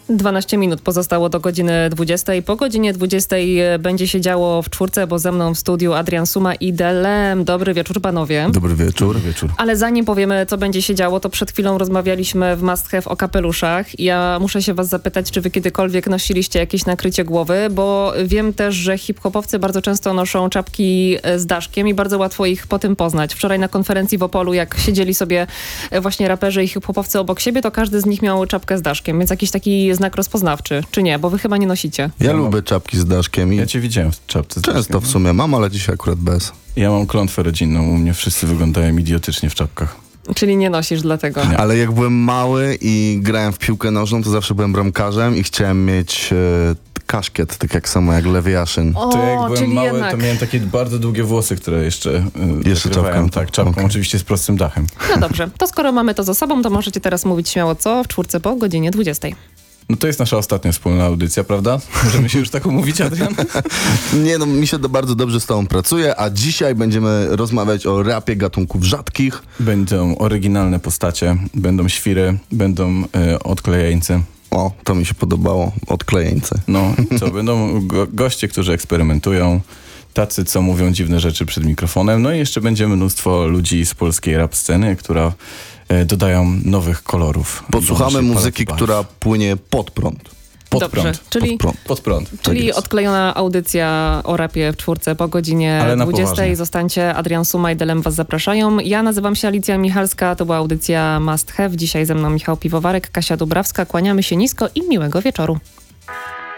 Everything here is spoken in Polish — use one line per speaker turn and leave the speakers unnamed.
12 minut pozostało do godziny 20. Po godzinie 20 będzie się działo w czwórce, bo ze mną w studiu Adrian Suma i Delem. Dobry wieczór, panowie.
Dobry wieczór.
Ale zanim powiemy, co będzie się działo, to przed chwilą rozmawialiśmy w Must Have o kapeluszach. Ja muszę się was zapytać, czy wy kiedykolwiek nosiliście jakieś nakrycie głowy, bo wiem też, że hip-hopowcy bardzo często noszą czapki z daszkiem i bardzo łatwo ich po tym poznać. Wczoraj na konferencji w Opolu, jak siedzieli sobie właśnie raperzy i hip-hopowcy obok siebie, to każdy z nich miał czapkę z daszkiem, więc jakiś taki znak rozpoznawczy, czy nie? Bo wy chyba nie nosicie.
Ja lubię czapki z daszkiem i
Ja cię widziałem w czapce z daszkiem.
często w sumie mam, ale dzisiaj akurat bez.
Ja mam klątwę rodzinną, u mnie wszyscy wyglądają idiotycznie w czapkach.
Czyli nie nosisz dlatego.
Nie.
Ale jak byłem mały i grałem w piłkę nożną, to zawsze byłem bramkarzem i chciałem mieć kaszkiet, tak jak samo jak Lew Yashin.
To jak byłem
czyli
mały,
jednak.
to miałem takie bardzo długie włosy, które jeszcze zakrywałem.
czapką.
Tak, czapką
Okay.
oczywiście z prostym dachem.
No dobrze, to skoro mamy to za sobą, to możecie teraz mówić śmiało co w czwórce po godzinie 20.
No to jest nasza ostatnia wspólna audycja, prawda? Możemy się już tak umówić, Adrian?
Nie no, mi się to bardzo dobrze z tobą pracuje, a dzisiaj będziemy rozmawiać o rapie gatunków rzadkich.
Będą oryginalne postacie, będą świry, będą odklejeńcy.
O, to mi się podobało, odklejeńce.
No, co, będą goście, którzy eksperymentują, tacy, co mówią dziwne rzeczy przed mikrofonem. No i jeszcze będzie mnóstwo ludzi z polskiej rap sceny, która dodają nowych kolorów.
Posłuchamy
do naszej
muzyki,
palety
która płynie pod prąd.
Pod
Dobrze,
prąd.
czyli,
Pod prąd.
czyli
Tak jest.
odklejona audycja o rapie w czwórce po godzinie
Ale na
20.
poważnie.
Zostańcie, Adrian Suma i Delem was zapraszają. Ja nazywam się Alicja Michalska, to była audycja Must Have. Dzisiaj ze mną Michał Piwowarek, Kasia Dubrawska. Kłaniamy się nisko i miłego wieczoru.